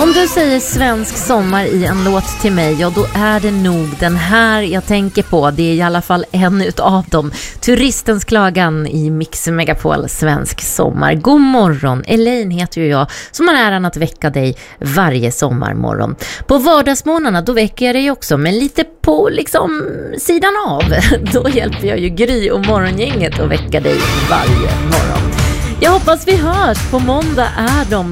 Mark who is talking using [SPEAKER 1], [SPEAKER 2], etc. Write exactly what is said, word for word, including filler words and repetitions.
[SPEAKER 1] Om du säger svensk sommar i en låt till mig, ja då är det nog den här jag tänker på. Det är i alla fall en utav dem. Turistens klagan i Mix Megapol svensk sommar. God morgon, Elaine heter ju jag som har äran att väcka dig varje sommarmorgon. På vardagsmorgnarna då väcker jag dig också, men lite på liksom sidan av. Då hjälper jag ju Gry och morgongänget att väcka dig varje morgon. Jag hoppas vi hörs. På måndag är de